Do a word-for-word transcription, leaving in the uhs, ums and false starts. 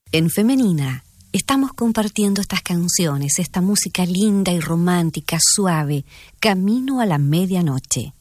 En Femenina estamos compartiendo estas canciones, esta música linda y romántica, suave, camino a la medianoche.